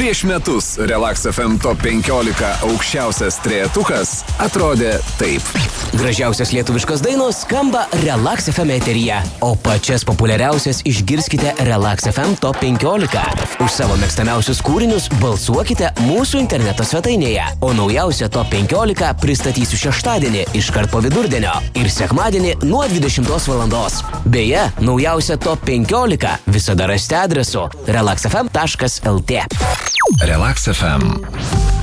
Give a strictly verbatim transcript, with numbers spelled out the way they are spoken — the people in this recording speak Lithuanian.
Prieš metus Relax F M Top penkiolika aukščiausias trejetukas atrodė taip. Gražiausias lietuviškos dainos skamba Relax F M eteryje, o pačias populiariausias išgirskite Relax F M Top penkiolika. Už savo mėgstamiausius kūrinius balsuokite mūsų interneto svetainėje, o naujausią Top penkiolika pristatysiu šeštadienį iškart po vidurdienio ir sekmadienį nuo dvidešimtos valandos. Beje, naujausią Top penkiolika visada rasite adresu relax f m taškas l t. Relax F M.